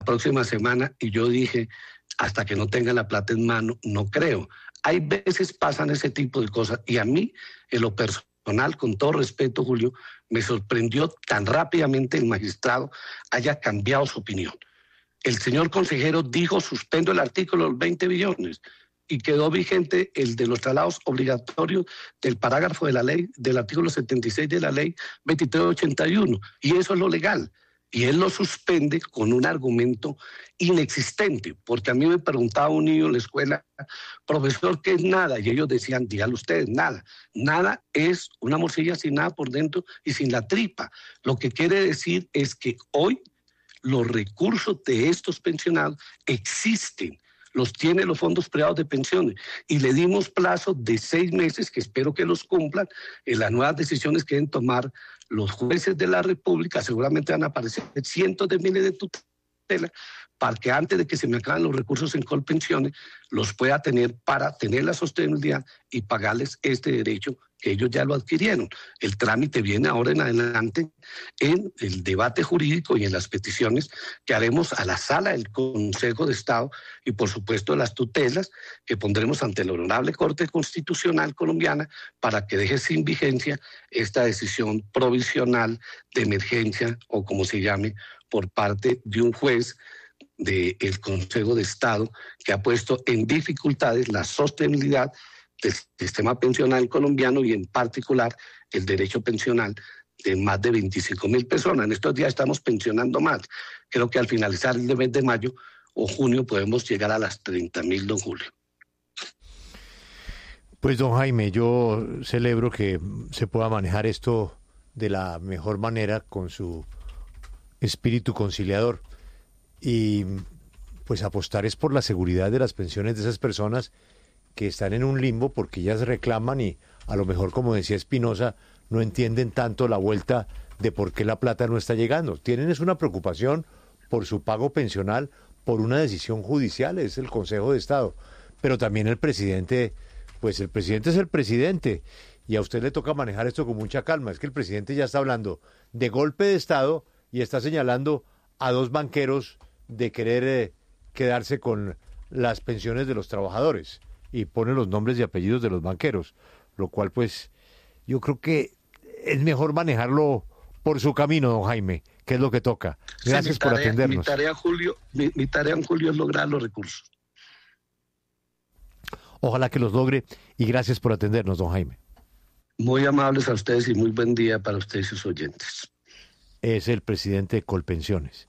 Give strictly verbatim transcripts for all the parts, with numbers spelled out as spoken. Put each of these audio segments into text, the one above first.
próxima semana, y yo dije, hasta que no tenga la plata en mano, no creo. Hay veces pasan ese tipo de cosas, y a mí, en lo personal, con todo respeto, Julio, me sorprendió tan rápidamente el magistrado haya cambiado su opinión. El señor consejero dijo, suspendo el artículo de los veinte billones, y quedó vigente el de los traslados obligatorios del parágrafo de la ley, del artículo setenta y seis de la ley veintitrés ochenta y uno, y eso es lo legal. Y él lo suspende con un argumento inexistente, porque a mí me preguntaba un niño en la escuela, profesor, ¿qué es nada? Y ellos decían, díganlo ustedes, nada. Nada es una morcilla sin nada por dentro y sin la tripa. Lo que quiere decir es que hoy los recursos de estos pensionados existen, los tienen los fondos privados de pensiones, y le dimos plazo de seis meses, que espero que los cumplan, en las nuevas decisiones que deben tomar los jueces de la República. Seguramente van a aparecer cientos de miles de tutelas, para que antes de que se me acaben los recursos en Colpensiones, los pueda tener para tener la sostenibilidad y pagarles este derecho que ellos ya lo adquirieron. El trámite viene ahora en adelante en el debate jurídico y en las peticiones que haremos a la sala del Consejo de Estado, y por supuesto las tutelas que pondremos ante la Honorable Corte Constitucional Colombiana para que deje sin vigencia esta decisión provisional de emergencia, o como se llame, por parte de un juez del Consejo de Estado, que ha puesto en dificultades la sostenibilidad del sistema pensional colombiano, y en particular el derecho pensional de más de veinticinco mil personas. En estos días estamos pensionando más. Creo que al finalizar el mes de mayo o junio podemos llegar a las treinta mil, don Julio. Pues, don Jaime, yo celebro que se pueda manejar esto de la mejor manera con su espíritu conciliador. Y pues apostar es por la seguridad de las pensiones de esas personas que están en un limbo, porque ellas reclaman y a lo mejor, como decía Espinosa, no entienden tanto la vuelta de por qué la plata no está llegando. Tienen es una preocupación por su pago pensional, por una decisión judicial, es el Consejo de Estado. Pero también el presidente, pues el presidente es el presidente, y a usted le toca manejar esto con mucha calma. Es que el presidente ya está hablando de golpe de Estado y está señalando a dos banqueros de querer eh, quedarse con las pensiones de los trabajadores, y pone los nombres y apellidos de los banqueros, lo cual pues yo creo que es mejor manejarlo por su camino, don Jaime, que es lo que toca. Gracias sí, tarea, por atendernos. Mi tarea, Julio, mi, mi tarea en Julio es lograr los recursos. Ojalá que los logre, y gracias por atendernos, don Jaime. Muy amables a ustedes y muy buen día para ustedes y sus oyentes. Es el presidente de Colpensiones.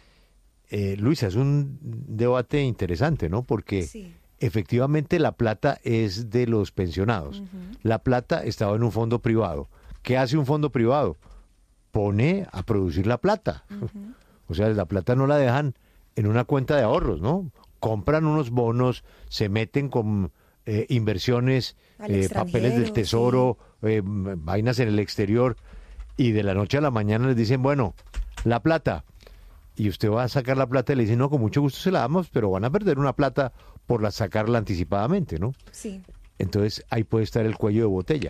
Eh, Luisa, es un debate interesante, ¿no? Porque sí, efectivamente la plata es de los pensionados. Uh-huh. La plata estaba en un fondo privado. ¿Qué hace un fondo privado? Pone a producir la plata. Uh-huh. O sea, la plata no la dejan en una cuenta de ahorros, ¿no? Compran unos bonos, se meten con eh, inversiones, eh, papeles del tesoro, sí, eh, vainas en el exterior, y de la noche a la mañana les dicen, bueno, la plata. Y usted va a sacar la plata y le dicen, no, con mucho gusto se la damos, pero van a perder una plata por la sacarla anticipadamente, ¿no? Sí. Entonces ahí puede estar el cuello de botella.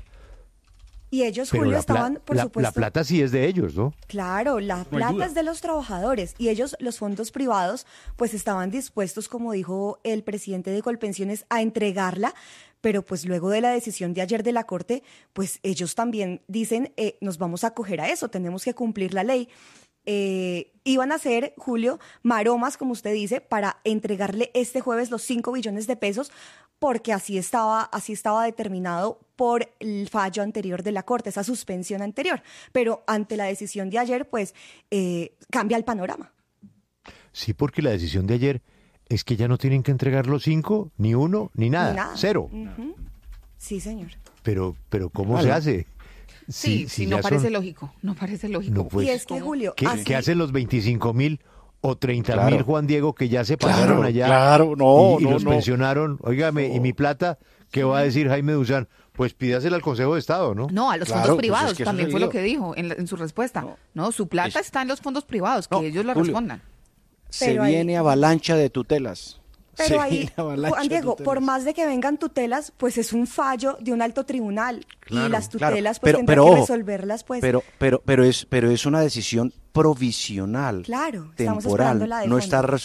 Y ellos, pero Julio, la estaban, por la, supuesto... La plata sí es de ellos, ¿no? Claro, la plata es de los trabajadores, y ellos, los fondos privados, pues estaban dispuestos, como dijo el presidente de Colpensiones, a entregarla, pero pues luego de la decisión de ayer de la Corte, pues ellos también dicen, eh, nos vamos a acoger a eso, tenemos que cumplir la ley. Eh, iban a hacer, Julio, maromas, como usted dice, para entregarle este jueves los cinco billones de pesos, porque así estaba, así estaba determinado por el fallo anterior de la Corte, esa suspensión anterior. Pero ante la decisión de ayer, pues, eh, cambia el panorama. Sí, porque la decisión de ayer es que ya no tienen que entregar los cinco, ni uno, ni nada, ni nada. Cero. Uh-huh. Sí, señor. Pero, pero ¿cómo vale. se hace? Sí, sí, sí no parece son... lógico, no parece lógico. No, pues, y es que, Julio... ¿Qué, así... ¿qué hacen los veinticinco mil o treinta mil, claro. Juan Diego, que ya se pagaron claro, allá? Claro, no, y, y no, los no. pensionaron. Óigame, no. ¿Y mi plata? ¿Qué va a decir Jaime Duzán? Pues pídasela al Consejo de Estado, ¿no? No, a los claro, fondos pues privados, es que también fue seguido. lo que dijo en, la, en su respuesta. No, no su plata es... está en los fondos privados, que no, ellos la Julio, respondan. Se Pero viene ahí... avalancha de tutelas. Pero Se ahí, Juan Diego, por más de que vengan tutelas, pues es un fallo de un alto tribunal, claro, y las tutelas claro. pues pero, tendrán pero, que ojo, resolverlas pues. Pero, pero, pero es, pero es una decisión provisional, claro, temporal, la de no fondo. está